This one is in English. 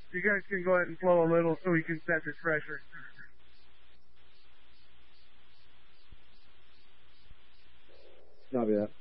You guys can go ahead and flow a little so we can set this pressure. Copy that.